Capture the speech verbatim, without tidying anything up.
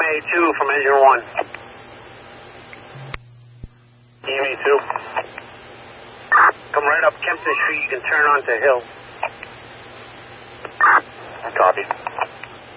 A two from engine one. E V two. Come right up Kempton Street. You can turn onto Hill. Copy.